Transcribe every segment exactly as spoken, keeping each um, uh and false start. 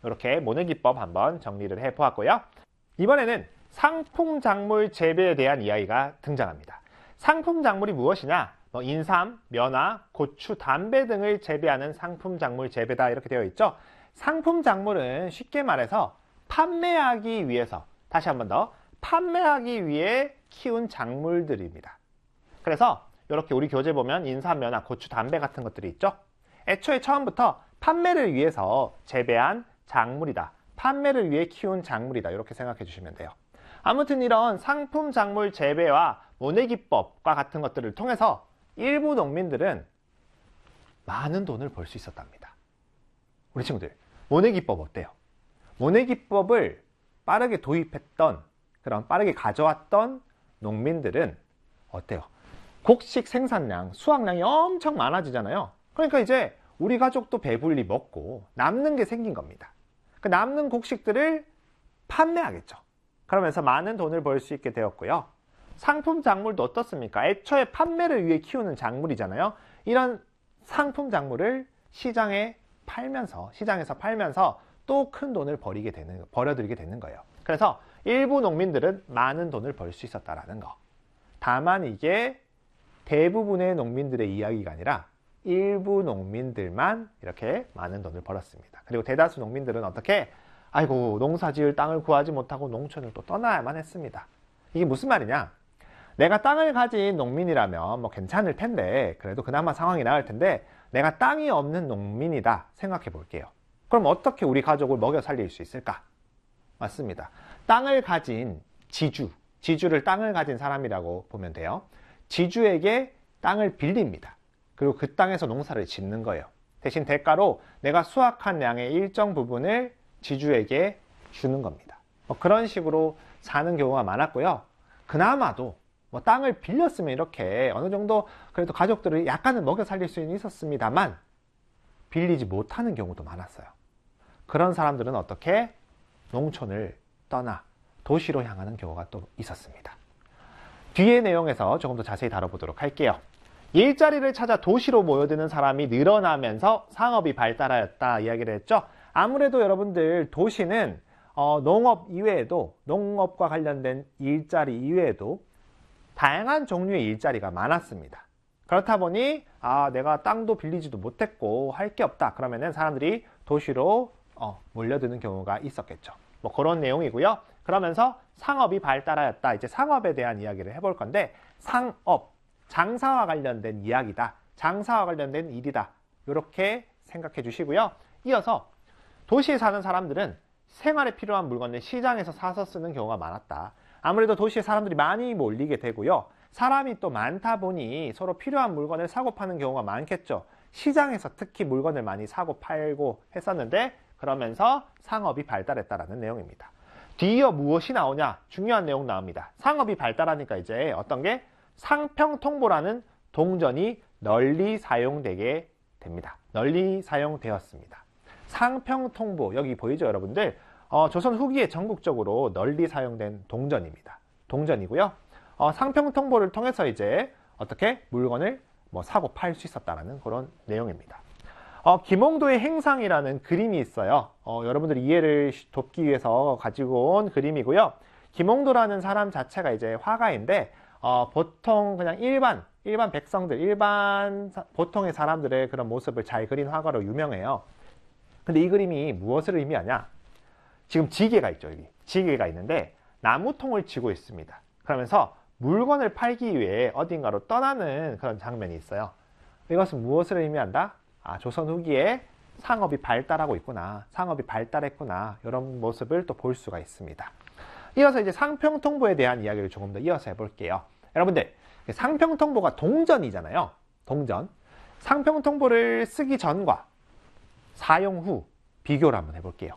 이렇게 모내기법 한번 정리를 해보았고요. 이번에는 상품작물 재배에 대한 이야기가 등장합니다. 상품작물이 무엇이냐? 뭐 인삼, 면화, 고추, 담배 등을 재배하는 상품작물 재배다 이렇게 되어 있죠. 상품작물은 쉽게 말해서 판매하기 위해서, 다시 한 번 더, 판매하기 위해 키운 작물들입니다. 그래서 이렇게 우리 교재 보면 인삼, 면화, 고추, 담배 같은 것들이 있죠. 애초에 처음부터 판매를 위해서 재배한 작물이다. 판매를 위해 키운 작물이다. 이렇게 생각해 주시면 돼요. 아무튼 이런 상품 작물 재배와 모내기법과 같은 것들을 통해서 일부 농민들은 많은 돈을 벌 수 있었답니다. 우리 친구들, 모내기법 어때요? 모내기법을 빠르게 도입했던, 그런 빠르게 가져왔던 농민들은 어때요? 곡식 생산량, 수확량이 엄청 많아지잖아요. 그러니까 이제 우리 가족도 배불리 먹고 남는 게 생긴 겁니다. 그 남는 곡식들을 판매하겠죠. 그러면서 많은 돈을 벌 수 있게 되었고요. 상품 작물도 어떻습니까? 애초에 판매를 위해 키우는 작물이잖아요. 이런 상품 작물을 시장에 팔면서, 시장에서 팔면서 또 큰 돈을 벌이게 되는, 벌어들이게 되는 거예요. 그래서 일부 농민들은 많은 돈을 벌 수 있었다라는 거. 다만 이게 대부분의 농민들의 이야기가 아니라 일부 농민들만 이렇게 많은 돈을 벌었습니다. 그리고 대다수 농민들은 어떻게? 아이고, 농사 지을 땅을 구하지 못하고 농촌을 또 떠나야만 했습니다. 이게 무슨 말이냐? 내가 땅을 가진 농민이라면 뭐 괜찮을 텐데, 그래도 그나마 상황이 나을 텐데, 내가 땅이 없는 농민이다 생각해 볼게요. 그럼 어떻게 우리 가족을 먹여 살릴 수 있을까? 맞습니다. 땅을 가진 지주, 지주를 땅을 가진 사람이라고 보면 돼요. 지주에게 땅을 빌립니다. 그리고 그 땅에서 농사를 짓는 거예요. 대신 대가로 내가 수확한 양의 일정 부분을 지주에게 주는 겁니다. 뭐 그런 식으로 사는 경우가 많았고요. 그나마도 뭐 땅을 빌렸으면 이렇게 어느 정도 그래도 가족들을 약간은 먹여 살릴 수는 있었습니다만 빌리지 못하는 경우도 많았어요. 그런 사람들은 어떻게? 농촌을 떠나 도시로 향하는 경우가 또 있었습니다. 뒤의 내용에서 조금 더 자세히 다뤄보도록 할게요. 일자리를 찾아 도시로 모여드는 사람이 늘어나면서 상업이 발달하였다 이야기를 했죠. 아무래도 여러분들 도시는 어, 농업 이외에도, 농업과 관련된 일자리 이외에도 다양한 종류의 일자리가 많았습니다. 그렇다 보니 아, 내가 땅도 빌리지도 못했고 할 게 없다. 그러면은 사람들이 도시로 어, 몰려드는 경우가 있었겠죠. 뭐 그런 내용이고요. 그러면서 상업이 발달하였다. 이제 상업에 대한 이야기를 해볼 건데, 상업, 장사와 관련된 이야기다. 장사와 관련된 일이다. 이렇게 생각해 주시고요. 이어서 도시에 사는 사람들은 생활에 필요한 물건을 시장에서 사서 쓰는 경우가 많았다. 아무래도 도시에 사람들이 많이 몰리게 되고요. 사람이 또 많다 보니 서로 필요한 물건을 사고 파는 경우가 많겠죠. 시장에서 특히 물건을 많이 사고 팔고 했었는데, 그러면서 상업이 발달했다라는 내용입니다. 뒤이어 무엇이 나오냐? 중요한 내용 나옵니다. 상업이 발달하니까 이제 어떤 게? 상평통보라는 동전이 널리 사용되게 됩니다. 널리 사용되었습니다. 상평통보, 여기 보이죠 여러분들? 어, 조선 후기에 전국적으로 널리 사용된 동전입니다. 동전이고요. 어, 상평통보를 통해서 이제 어떻게 물건을 뭐 사고 팔 수 있었다는 그런 내용입니다. 어, 김홍도의 행상이라는 그림이 있어요. 어, 여러분들이 이해를 돕기 위해서 가지고 온 그림이고요. 김홍도라는 사람 자체가 이제 화가인데 어, 보통 그냥 일반 일반 백성들, 일반 사, 보통의 사람들의 그런 모습을 잘 그린 화가로 유명해요. 근데 이 그림이 무엇을 의미하냐? 지금 지게가 있죠. 여기 지게가 있는데 나무통을 쥐고 있습니다. 그러면서 물건을 팔기 위해 어딘가로 떠나는 그런 장면이 있어요. 이것은 무엇을 의미한다? 아, 조선 후기에 상업이 발달하고 있구나, 상업이 발달했구나, 이런 모습을 또 볼 수가 있습니다. 이어서 이제 상평통보에 대한 이야기를 조금 더 이어서 해볼게요. 여러분들, 상평통보가 동전이잖아요. 동전. 상평통보를 쓰기 전과 사용 후 비교를 한번 해볼게요.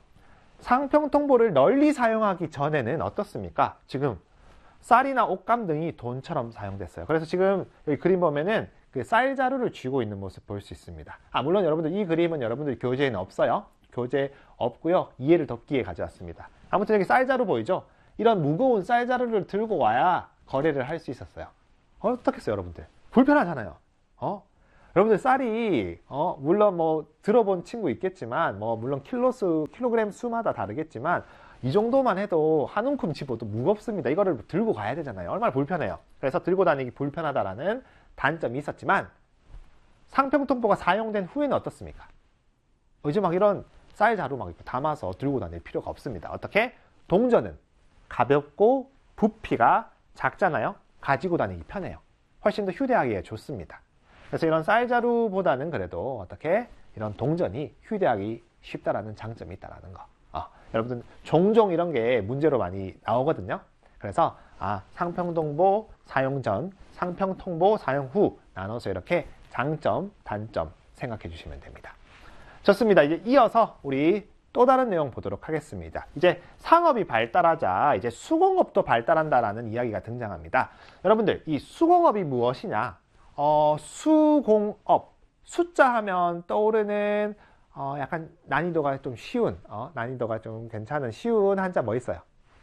상평통보를 널리 사용하기 전에는 어떻습니까? 지금 쌀이나 옷감 등이 돈처럼 사용됐어요. 그래서 지금 여기 그림 보면은 그 쌀자루를 쥐고 있는 모습 볼 수 있습니다. 아, 물론 여러분들 이 그림은 여러분들 교재에는 없어요. 교재 없고요. 이해를 돕기 위해 가져왔습니다. 아무튼 여기 쌀자루 보이죠? 이런 무거운 쌀자루를 들고 와야 거래를 할 수 있었어요. 어떻겠어요, 여러분들? 불편하잖아요. 어? 여러분들 쌀이 어 물론 뭐 들어본 친구 있겠지만 뭐 물론 킬로수 킬로그램 수마다 다르겠지만 이 정도만 해도 한 움큼 집어도 무겁습니다. 이거를 들고 가야 되잖아요. 얼마나 불편해요. 그래서 들고 다니기 불편하다라는 단점이 있었지만 상평통보가 사용된 후에는 어떻습니까? 이제 막 이런 쌀 자루 막 담아서 들고 다닐 필요가 없습니다. 어떻게? 동전은 가볍고 부피가 작잖아요. 가지고 다니기 편해요. 훨씬 더 휴대하기에 좋습니다. 그래서 이런 쌀자루보다는 그래도 어떻게 이런 동전이 휴대하기 쉽다라는 장점이 있다라는 거. 어, 여러분들 종종 이런 게 문제로 많이 나오거든요. 그래서 아, 상평통보 사용 전, 상평통보 사용 후 나눠서 이렇게 장점, 단점 생각해 주시면 됩니다. 좋습니다. 이제 이어서 우리 또 다른 내용 보도록 하겠습니다. 이제 상업이 발달하자 이제 수공업도 발달한다라는 이야기가 등장합니다. 여러분들 이 수공업이 무엇이냐? 어, 수공업, 숫자 하면 떠오르는 어, 약간 난이도가 좀 쉬운, 어, 난이도가 좀 괜찮은 쉬운 한자 뭐 있어요?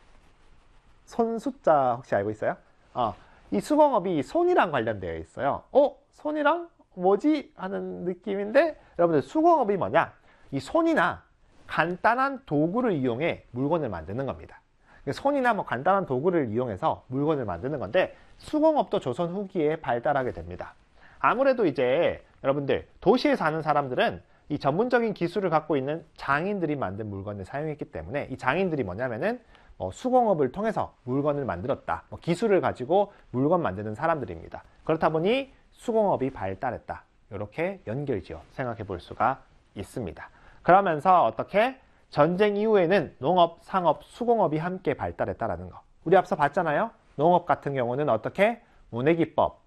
손 숫자 혹시 알고 있어요? 어, 이 수공업이 손이랑 관련되어 있어요. 어? 손이랑 뭐지? 하는 느낌인데 여러분들 수공업이 뭐냐? 이 손이나 간단한 도구를 이용해 물건을 만드는 겁니다. 손이나 뭐 간단한 도구를 이용해서 물건을 만드는 건데 수공업도 조선 후기에 발달하게 됩니다. 아무래도 이제 여러분들 도시에 사는 사람들은 이 전문적인 기술을 갖고 있는 장인들이 만든 물건을 사용했기 때문에 이 장인들이 뭐냐면은 뭐 수공업을 통해서 물건을 만들었다. 뭐 기술을 가지고 물건 만드는 사람들입니다. 그렇다 보니 수공업이 발달했다. 이렇게 연결지어 생각해 볼 수가 있습니다. 그러면서 어떻게 전쟁 이후에는 농업, 상업, 수공업이 함께 발달했다라는 거. 우리 앞서 봤잖아요. 농업 같은 경우는 어떻게 모내기법,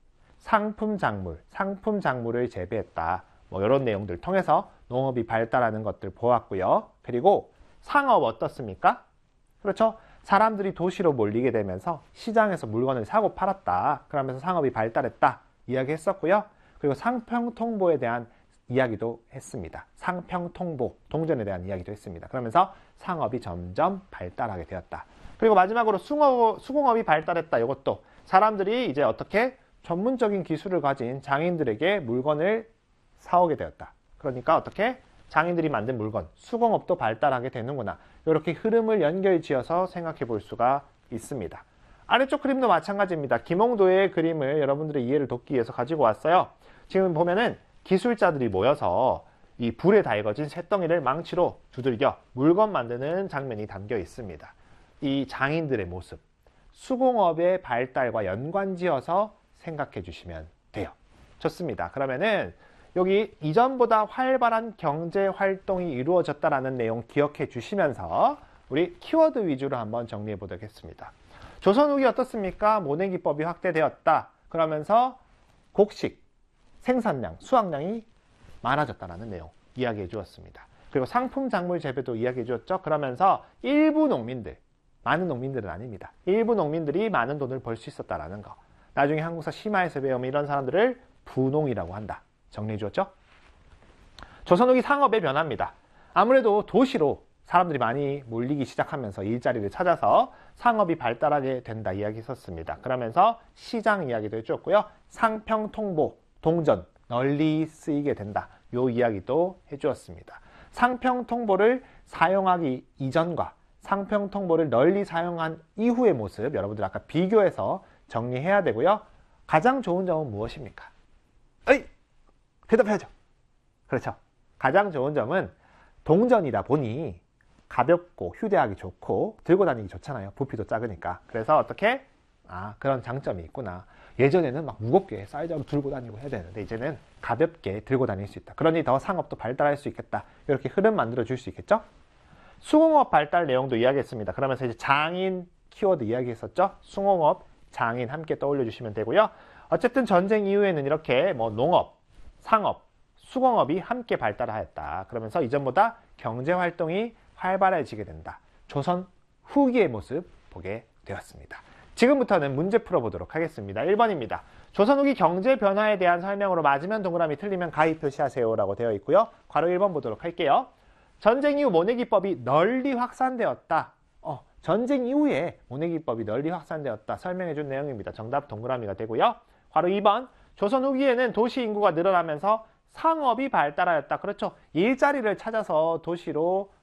상품 작물, 상품 작물을 재배했다. 뭐 이런 내용들 통해서 농업이 발달하는 것들 보았고요. 그리고 상업 어떻습니까? 그렇죠. 사람들이 도시로 몰리게 되면서 시장에서 물건을 사고 팔았다. 그러면서 상업이 발달했다. 이야기했었고요. 그리고 상평통보에 대한 이야기도 했습니다. 상평통보, 동전에 대한 이야기도 했습니다. 그러면서 상업이 점점 발달하게 되었다. 그리고 마지막으로 수공업, 수공업이 발달했다. 이것도 사람들이 이제 어떻게 전문적인 기술을 가진 장인들에게 물건을 사오게 되었다. 그러니까 어떻게 장인들이 만든 물건, 수공업도 발달하게 되는구나. 이렇게 흐름을 연결지어서 생각해 볼 수가 있습니다. 아래쪽 그림도 마찬가지입니다. 김홍도의 그림을 여러분들의 이해를 돕기 위해서 가지고 왔어요. 지금 보면은 기술자들이 모여서 이 불에 달궈진 쇳덩이를 망치로 두들겨 물건 만드는 장면이 담겨 있습니다. 이 장인들의 모습, 수공업의 발달과 연관지어서 생각해 주시면 돼요. 좋습니다. 그러면은 여기 이전보다 활발한 경제 활동이 이루어졌다라는 내용 기억해 주시면서 우리 키워드 위주로 한번 정리해 보도록 하겠습니다. 조선 후기 어떻습니까? 모내기법이 확대되었다. 그러면서 곡식, 생산량, 수확량이 많아졌다라는 내용 이야기해 주었습니다. 그리고 상품 작물 재배도 이야기해 주었죠. 그러면서 일부 농민들, 많은 농민들은 아닙니다. 일부 농민들이 많은 돈을 벌 수 있었다라는 거. 나중에 한국사 심화에서 배우면 이런 사람들을 부농이라고 한다. 정리해 주었죠. 조선 후기 상업의 변화입니다. 아무래도 도시로 사람들이 많이 몰리기 시작하면서 일자리를 찾아서 상업이 발달하게 된다 이야기했었습니다. 그러면서 시장 이야기도 해주었고요. 상평통보, 동전 널리 쓰이게 된다. 요 이야기도 해주었습니다. 상평통보를 사용하기 이전과 상평통보를 널리 사용한 이후의 모습 여러분들 아까 비교해서 정리해야 되고요. 가장 좋은 점은 무엇입니까? 에이! 대답해야죠. 그렇죠. 가장 좋은 점은 동전이다 보니 가볍고 휴대하기 좋고 들고 다니기 좋잖아요. 부피도 작으니까. 그래서 어떻게? 아, 그런 장점이 있구나. 예전에는 막 무겁게 쌀자루 들고 다니고 해야 되는데 이제는 가볍게 들고 다닐 수 있다. 그러니 더 상업도 발달할 수 있겠다. 이렇게 흐름 만들어 줄 수 있겠죠? 수공업 발달 내용도 이야기했습니다. 그러면서 이제 장인 키워드 이야기했었죠? 수공업, 장인 함께 떠올려 주시면 되고요. 어쨌든 전쟁 이후에는 이렇게 뭐 농업, 상업, 수공업이 함께 발달하였다. 그러면서 이전보다 경제 활동이 활발해지게 된다. 조선 후기의 모습 보게 되었습니다. 지금부터는 문제 풀어보도록 하겠습니다. 일 번입니다. 조선 후기 경제 변화에 대한 설명으로 맞으면 동그라미, 틀리면 가위 표시하세요 라고 되어 있고요. 괄호 일 번 보도록 할게요. 전쟁 이후 모내기법이 널리 확산되었다. 어, 전쟁 이후에 모내기법이 널리 확산되었다. 설명해 준 내용입니다. 정답 동그라미가 되고요. 괄호 이 번. 조선 후기에는 도시 인구가 늘어나면서 상업이 발달하였다. 그렇죠. 일자리를 찾아서 도시로